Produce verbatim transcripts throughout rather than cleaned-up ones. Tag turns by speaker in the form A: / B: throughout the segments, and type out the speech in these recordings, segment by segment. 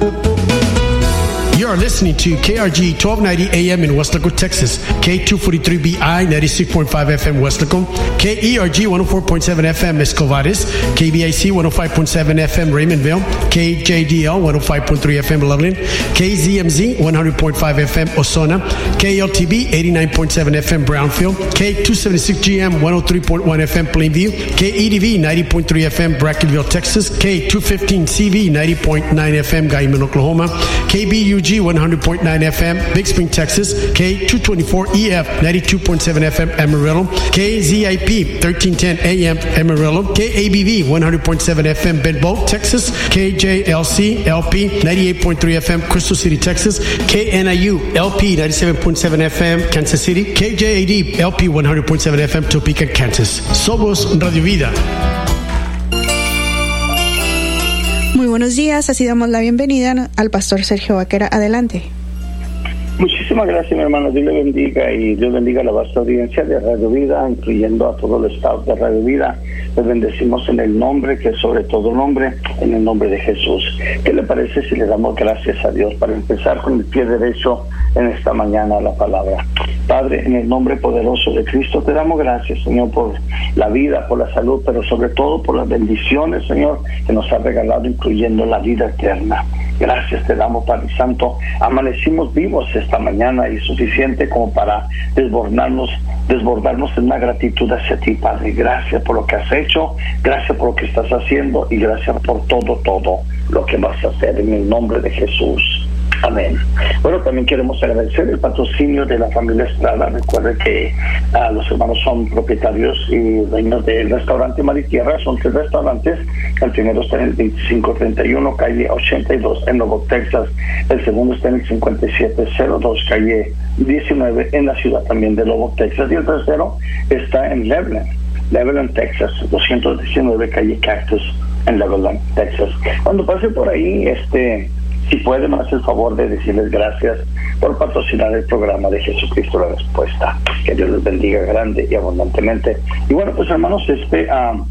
A: You are listening to K R G twelve ninety A M in Weslaco, Texas, K two forty-three B I ninety-six point five F M Weslaco, K E R G one oh four point seven F M Escovares, K B I C one oh five point seven F M Raymondville, K J D L one oh five point three F M Loveland, K Z M Z one hundred point five F M Ozona, K L T B eighty-nine point seven F M Brownfield, K two seventy-six G M one oh three point one F M Plainview, K E D V ninety point three F M Brackenville, Texas, K two fifteen C V ninety point nine F M Guyman, Oklahoma, K B U G one hundred point nine F M Big Spring, Texas, K two twenty-four E F ninety-two point seven F M Amarillo, K Z I P thirteen ten A M Amarillo, K A B V one hundred point seven F M Benbow, Texas, K J L C L P ninety-eight point three F M Crystal City, Texas, K N I U L P ninety-seven point seven F M Kansas City, K J A D L P one hundred point seven F M Topeka, Kansas. Somos Radio Vida.
B: Muy buenos días, así damos la bienvenida al pastor Sergio Vaquera. Adelante.
C: Muchísimas gracias, mi hermano. Dios le bendiga y Dios bendiga a la vasta audiencia de Radio Vida, incluyendo a todo el staff de Radio Vida. Les bendecimos en el nombre que es sobre todo nombre, en el nombre de Jesús. ¿Qué le parece si le damos gracias a Dios para empezar con el pie derecho en esta mañana la palabra? Padre, en el nombre poderoso de Cristo, te damos gracias, Señor, por la vida, por la salud, pero sobre todo por las bendiciones, Señor, que nos ha regalado, incluyendo la vida eterna. Gracias te damos, Padre Santo. Amanecimos vivos esta mañana y suficiente como para desbordarnos, desbordarnos en una gratitud hacia ti, Padre. Gracias por lo que has hecho, gracias por lo que estás haciendo y gracias por todo, todo lo que vas a hacer en el nombre de Jesús. Amén. Bueno, también queremos agradecer el patrocinio de la familia Estrada. Recuerde que uh, los hermanos son propietarios y dueños del restaurante Mar y Tierra. Son tres restaurantes. El primero está en el veinticinco treinta y uno, calle ochenta y dos, en Lubbock, Texas. El segundo está en el cincuenta y siete cero dos, calle diecinueve, en la ciudad también de Lubbock, Texas. Y el tercero está en Leveland, Leveland, Texas, doscientos diecinueve, calle Cactus, en Leveland, Texas. Cuando pase por ahí, este... si puede, me hace el favor de decirles gracias por patrocinar el programa de Jesucristo la Respuesta. Que Dios les bendiga grande y abundantemente. Y bueno, pues hermanos, este um,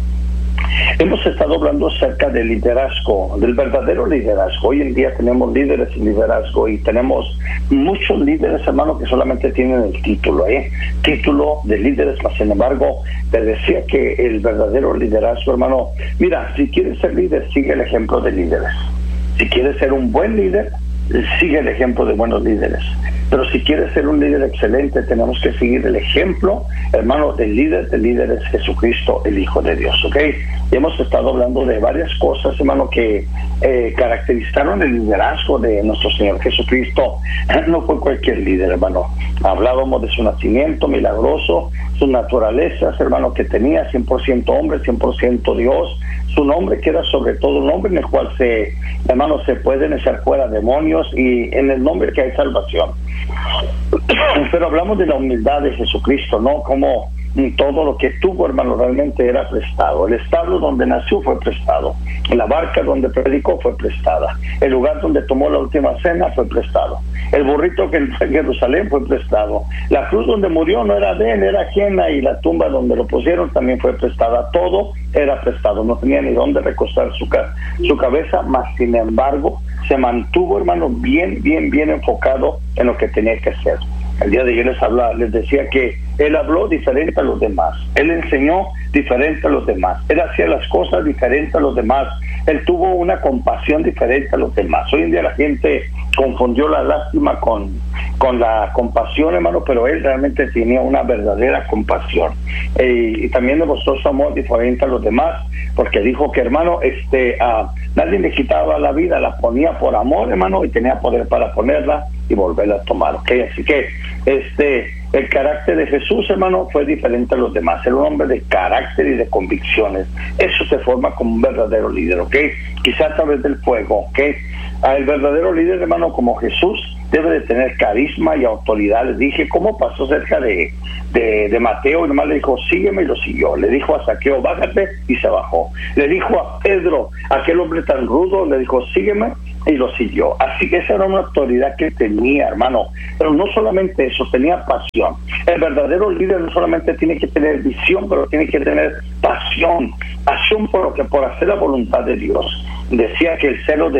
C: hemos estado hablando acerca del liderazgo, del verdadero liderazgo. Hoy en día tenemos líderes en liderazgo y tenemos muchos líderes, hermanos, que solamente tienen el título, ¿eh? Título de líderes, mas sin embargo, te decía que el verdadero liderazgo, hermano, mira, si quieres ser líder, sigue el ejemplo de líderes. Si quieres ser un buen líder, sigue el ejemplo de buenos líderes. Pero si quieres ser un líder excelente, tenemos que seguir el ejemplo, hermano, del líder de líderes, Jesucristo, el Hijo de Dios, ¿ok? Y hemos estado hablando de varias cosas, hermano, que eh, caracterizaron el liderazgo de nuestro Señor Jesucristo. No fue cualquier líder, hermano. Hablábamos de su nacimiento milagroso, sus naturalezas, hermano, que tenía cien por ciento hombre, cien por ciento Dios, su nombre que era sobre todo un nombre en el cual se, hermano, se pueden echar fuera demonios y en el nombre que hay salvación. Pero hablamos de la humildad de Jesucristo, ¿no? Como todo lo que tuvo, hermano, realmente era prestado. El establo donde nació fue prestado. La barca donde predicó fue prestada. El lugar donde tomó la última cena fue prestado. El burrito que entró en Jerusalén fue prestado. La cruz donde murió no era de él, era ajena, y la tumba donde lo pusieron también fue prestada. Todo era prestado. No tenía ni dónde recostar su, ca- su cabeza, mas sin embargo se mantuvo, hermano, bien, bien, bien enfocado en lo que tenía que hacer. El día de ayer les hablaba, les decía que él habló diferente a los demás, él enseñó diferente a los demás, él hacía las cosas diferente a los demás, él tuvo una compasión diferente a los demás. Hoy en día la gente confundió la lástima con, con la compasión, hermano, pero él realmente tenía una verdadera compasión. Eh, y también demostró su amor diferente a los demás, porque dijo que, hermano, este uh, nadie le quitaba la vida, la ponía por amor, hermano, y tenía poder para ponerla y volverla a tomar, ¿ok? Así que este el carácter de Jesús, hermano, fue diferente a los demás. Era un hombre de carácter y de convicciones. Eso se forma como un verdadero líder, ¿ok? Quizá a través del fuego, ¿ok? El verdadero líder, hermano, como Jesús, debe de tener carisma y autoridad. Les dije cómo pasó cerca de, de, de Mateo, y nomás le dijo, sígueme, y lo siguió. Le dijo a Zaqueo, bájate, y se bajó. Le dijo a Pedro, aquel hombre tan rudo, le dijo, sígueme, y lo siguió. Así que esa era una autoridad que tenía, hermano. Pero no solamente eso, tenía pasión. El verdadero líder no solamente tiene que tener visión, pero tiene que tener pasión. Pasión por lo que por hacer la voluntad de Dios. Decía que el celo de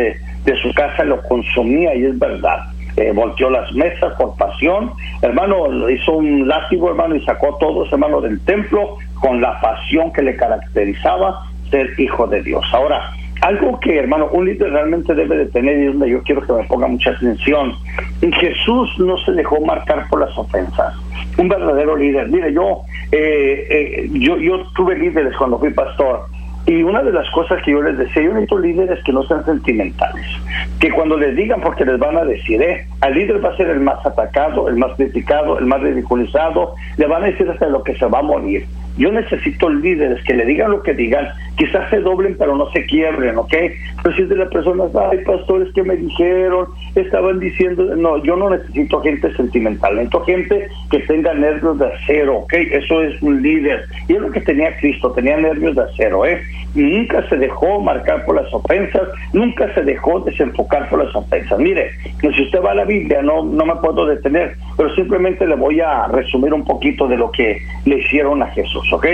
C: de su casa lo consumía, y es verdad. Eh, volteó las mesas por pasión, hermano, hizo un látigo, hermano, y sacó a todos, hermano, del templo con la pasión que le caracterizaba ser hijo de Dios. Ahora, algo que, hermano, un líder realmente debe de tener, y es donde yo quiero que me ponga mucha atención: Jesús no se dejó marcar por las ofensas. Un verdadero líder. Mire, yo, eh, eh, yo, yo tuve líderes cuando fui pastor. Y una de las cosas que yo les decía, yo necesito líderes que no sean sentimentales, que cuando les digan, porque les van a decir, eh, al líder va a ser el más atacado, el más criticado, el más ridiculizado, le van a decir hasta lo que se va a morir. Yo necesito líderes que le digan lo que digan, quizás se doblen pero no se quiebren, ¿ok? Pero si es de las personas, ay, pastores, que me dijeron, estaban diciendo, no, yo no necesito gente sentimental, necesito gente que tenga nervios de acero, ¿ok? Eso es un líder, y es lo que tenía Cristo, tenía nervios de acero, ¿eh? Y nunca se dejó marcar por las ofensas, nunca se dejó desenfocar por las ofensas. Mire, si usted va a la Biblia, no, no me puedo detener, pero simplemente le voy a resumir un poquito de lo que le hicieron a Jesús, ¿ok?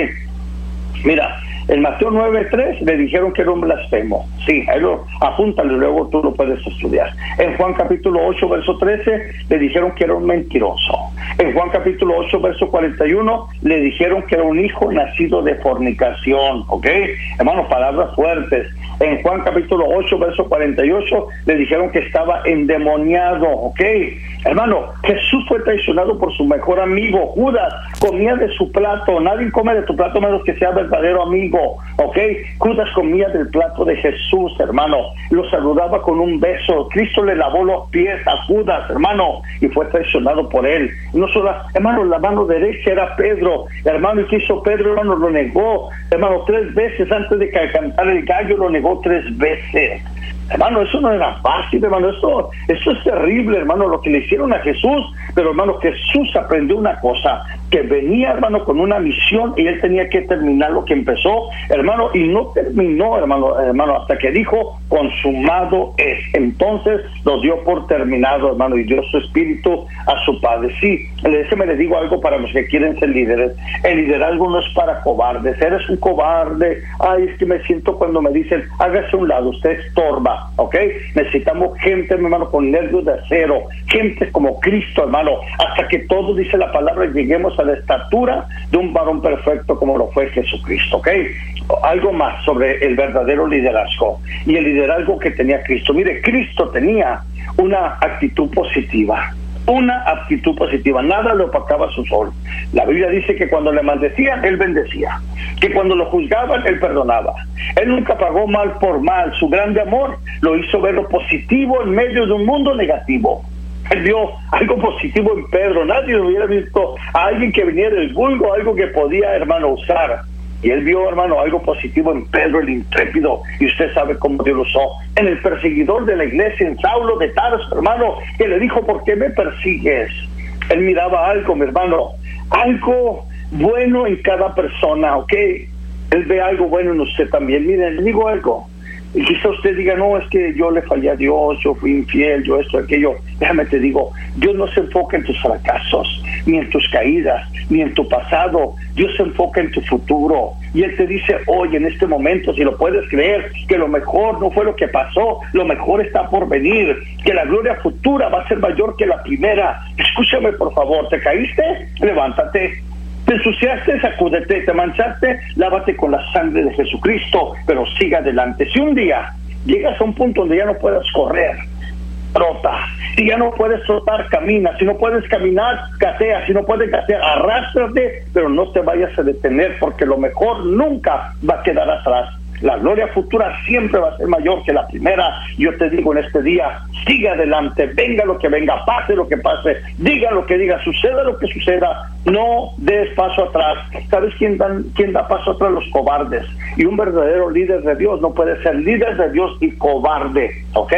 C: Mira, en Mateo nueve tres le dijeron que era un blasfemo. Sí, ahí lo apúntale, luego tú lo puedes estudiar. En Juan capítulo ocho, verso trece, le dijeron que era un mentiroso. En Juan capítulo ocho, verso cuarenta y uno, le dijeron que era un hijo nacido de fornicación, ¿ok? Hermano, palabras fuertes. En Juan capítulo ocho, verso cuarenta y ocho, le dijeron que estaba endemoniado, ¿ok? Hermano, Jesús fue traicionado por su mejor amigo, Judas. Comía de su plato. Nadie come de tu plato menos que sea verdadero amigo, ¿ok? Judas comía del plato de Jesús, hermano. Lo saludaba con un beso. Cristo le lavó los pies a Judas, hermano, y fue traicionado por él. No solo, hermano, la mano derecha era Pedro, hermano, y ¿qué hizo Pedro? Hermano, lo negó, hermano, tres veces antes de que cantara el gallo, lo negó tres veces. Hermano, eso no era fácil, hermano, eso, eso es terrible, hermano, lo que le hicieron a Jesús. Pero, hermano, Jesús aprendió una cosa, que venía, hermano, con una misión, y él tenía que terminar lo que empezó, hermano, y no terminó, hermano, hermano, hasta que dijo, consumado es. Entonces lo dio por terminado, hermano, y dio su espíritu a su Padre. Sí, déjeme le digo algo para los que quieren ser líderes: el liderazgo no es para cobardes. Eres un cobarde, ay, es que me siento cuando me dicen, hágase a un lado, usted estorba, ¿ok? Necesitamos gente, hermano, con nervios de acero, gente como Cristo, hermano, hasta que todos, dice la palabra, lleguemos a la estatura de un varón perfecto como lo fue Jesucristo, ¿ok? Algo más sobre el verdadero liderazgo y el liderazgo que tenía Cristo. Mire, Cristo tenía una actitud positiva, una actitud positiva, nada le opacaba su sol. La Biblia dice que cuando le maldecían, él bendecía, que cuando lo juzgaban, él perdonaba. Él nunca pagó mal por mal. Su grande amor lo hizo ver lo positivo en medio de un mundo negativo. Él vio algo positivo en Pedro. Nadie hubiera visto a alguien que viniera del vulgo, algo que podía, hermano, usar. Y él vio, hermano, algo positivo en Pedro, el intrépido, y usted sabe cómo Dios lo usó. En el perseguidor de la iglesia, en Saulo de Tarso, hermano, que le dijo, ¿por qué me persigues? Él miraba algo, mi hermano, algo bueno en cada persona, ¿ok? Él ve algo bueno en usted también. Miren, le digo algo. Y quizá usted diga, no, es que yo le fallé a Dios, yo fui infiel, yo esto, aquello. Déjame te digo, Dios no se enfoca en tus fracasos, ni en tus caídas, ni en tu pasado. Dios se enfoca en tu futuro. Y Él te dice hoy, en este momento, si lo puedes creer, que lo mejor no fue lo que pasó, lo mejor está por venir, que la gloria futura va a ser mayor que la primera. Escúchame, por favor, ¿te caíste? Levántate. Te ensuciaste, sacúdete, te manchaste, lávate con la sangre de Jesucristo, pero siga adelante. Si un día llegas a un punto donde ya no puedas correr, trota. Si ya no puedes trotar, camina. Si no puedes caminar, gatea. Si no puedes gatear, arrástrate, pero no te vayas a detener, porque lo mejor nunca va a quedar atrás. La gloria futura siempre va a ser mayor que la primera. Yo te digo en este día, sigue adelante, venga lo que venga, pase lo que pase, diga lo que diga, suceda lo que suceda, no des paso atrás. ¿Sabes quién, dan, quién da paso atrás? Los cobardes. Y un verdadero líder de Dios no puede ser líder de Dios y cobarde, ¿ok?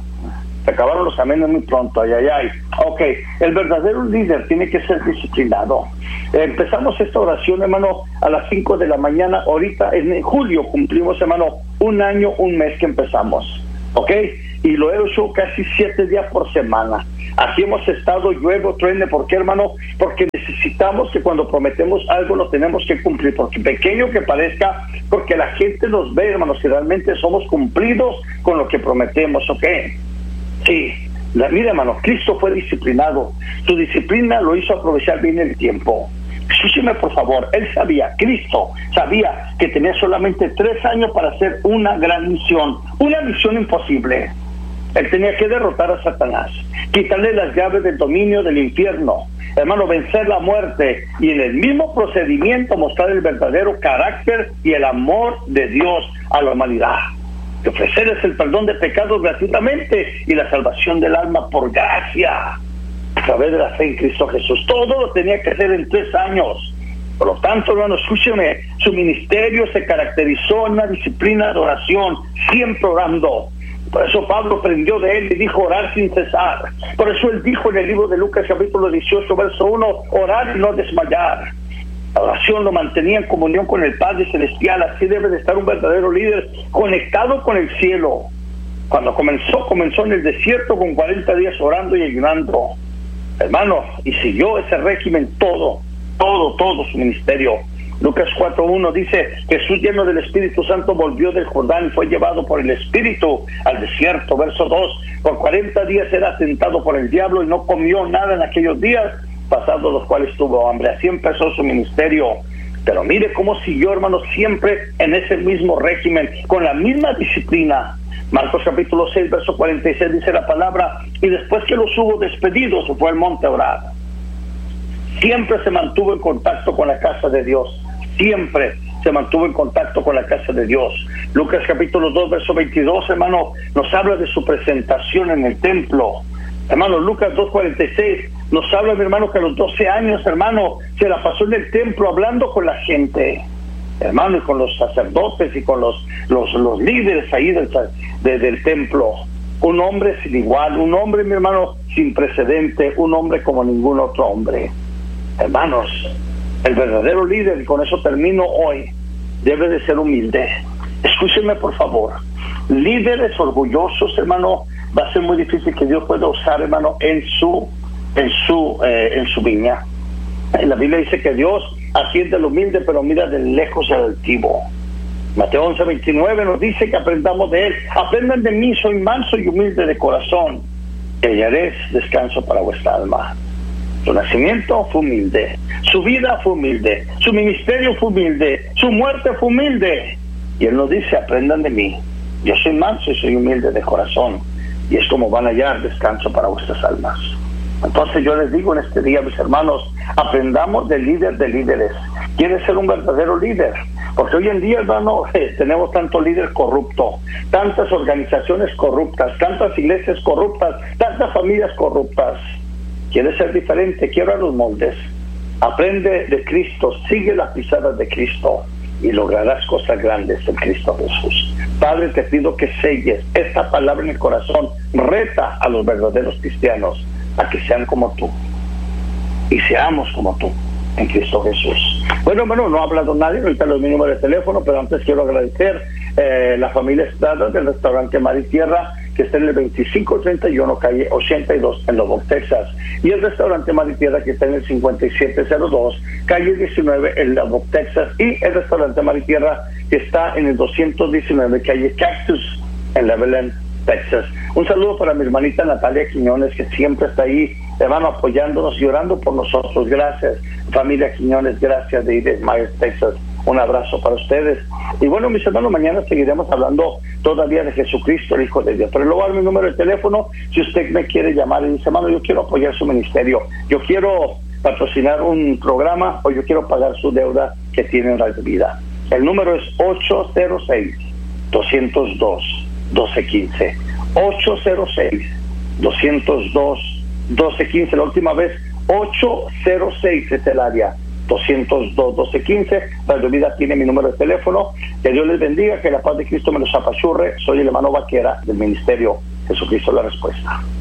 C: Se acabaron los amenes muy pronto, ay, ay, ay. Ok, el verdadero líder tiene que ser disciplinado. Eh, empezamos esta oración, hermano, a las cinco de la mañana. Ahorita en julio cumplimos, hermano, un año, un mes que empezamos, ok, y lo he hecho casi siete días por semana. Aquí hemos estado, llueve, truene. ¿Por qué, hermano? Porque necesitamos que cuando prometemos algo lo tenemos que cumplir, porque pequeño que parezca, porque la gente nos ve, hermanos, si realmente somos cumplidos con lo que prometemos, ¿ok? Sí, la, mira, hermano, Cristo fue disciplinado. Su disciplina lo hizo aprovechar bien el tiempo. Escúcheme, por favor. Él sabía, Cristo sabía que tenía solamente tres años para hacer una gran misión, una misión imposible. Él tenía que derrotar a Satanás, quitarle las llaves del dominio del infierno, hermano, vencer la muerte y en el mismo procedimiento mostrar el verdadero carácter y el amor de Dios a la humanidad. De ofrecerles el perdón de pecados gratuitamente y la salvación del alma por gracia, a través de la fe en Cristo Jesús. Todo lo tenía que hacer en tres años. Por lo tanto, hermano, escúcheme, su ministerio se caracterizó en una disciplina de oración, siempre orando. Por eso Pablo aprendió de él y dijo orar sin cesar. Por eso él dijo en el libro de Lucas capítulo dieciocho, verso uno, orar y no desmayar. La oración lo mantenía en comunión con el Padre Celestial. Así debe de estar un verdadero líder, conectado con el cielo. Cuando comenzó, comenzó en el desierto con cuarenta días orando y ayunando, hermano, y siguió ese régimen todo, todo, todo su ministerio. Lucas cuatro uno dice, Jesús lleno del Espíritu Santo volvió del Jordán y fue llevado por el Espíritu al desierto. Verso dos, por cuarenta días era tentado por el diablo y no comió nada en aquellos días, pasados los cuales tuvo hambre. Así empezó su ministerio. Pero mire cómo siguió, hermano, siempre en ese mismo régimen, con la misma disciplina. Marcos capítulo seis, verso cuarenta y seis dice la palabra, y después que los hubo despedidos, se fue al monte a orar. Siempre se mantuvo en contacto con la casa de Dios. Siempre se mantuvo en contacto con la casa de Dios. Lucas capítulo dos, verso veintidós, hermano, nos habla de su presentación en el templo. Hermano, Lucas dos cuarenta y seis nos habla, mi hermano, que a los doce años, hermano, se la pasó en el templo hablando con la gente, hermano, y con los sacerdotes y con los los, los líderes ahí del, de, del templo. Un hombre sin igual, un hombre, mi hermano, sin precedente, un hombre como ningún otro hombre. Hermanos, el verdadero líder, y con eso termino hoy, debe de ser humilde. Escúchenme, por favor. Líderes orgullosos, hermano, va a ser muy difícil que Dios pueda usar, hermano, en su en su eh, en su viña. La Biblia dice que Dios atiende al humilde, pero mira de lejos al altivo. Mateo once veintinueve nos dice que aprendamos de él. Aprendan de mí, soy manso y humilde de corazón, y hallaréis descanso para vuestra alma. Su nacimiento fue humilde, su vida fue humilde, su ministerio fue humilde, su muerte fue humilde. Y él nos dice, aprendan de mí, yo soy manso y soy humilde de corazón, y es como van a hallar descanso para vuestras almas. Entonces yo les digo en este día, mis hermanos, aprendamos del líder de líderes. ¿Quiere ser un verdadero líder? Porque hoy en día, hermano, eh, tenemos tanto líder corrupto, tantas organizaciones corruptas, tantas iglesias corruptas, tantas familias corruptas. ¿Quieres ser diferente? Quiebra los moldes. Aprende de Cristo, sigue las pisadas de Cristo y lograrás cosas grandes en Cristo Jesús. Padre, te pido que selles esta palabra en el corazón. Reta a los verdaderos cristianos a que sean como tú y seamos como tú en Cristo Jesús. Bueno, bueno, no ha hablado nadie, ahorita le doy mi número de teléfono, pero antes quiero agradecer eh, la familia Estrada del restaurante Mar y Tierra, que está en el veinticinco treinta y uno, calle ochenta y dos, en Lubbock, Texas, y el restaurante Mar y Tierra, que está en el cincuenta y siete cero dos, calle diecinueve, en Lubbock, Texas, y el restaurante Mar y Tierra, que está en el doscientos diecinueve, calle Cactus, en Levelland, Texas. Un saludo para mi hermanita Natalia Quiñones, que siempre está ahí, hermano, apoyándonos y orando por nosotros. Gracias, familia Quiñones, gracias, de Edith Myers, Texas. Un abrazo para ustedes. Y bueno, mis hermanos, mañana seguiremos hablando todavía de Jesucristo, el Hijo de Dios. Pero luego, mi número de teléfono, si usted me quiere llamar y dice, hermano, yo quiero apoyar su ministerio, yo quiero patrocinar un programa, o yo quiero pagar su deuda que tiene en Radio Vida. El número es ocho cero seis, dos cero dos, uno dos uno cinco. ocho cero seis, dos cero dos, uno dos uno cinco. La última vez, ocho cero seis es el área. dos cero dos, uno dos uno cinco. Radio Vida tiene mi número de teléfono. Que Dios les bendiga, que la paz de Cristo me los apachurre. Soy el hermano Vaquera del Ministerio Jesucristo la Respuesta.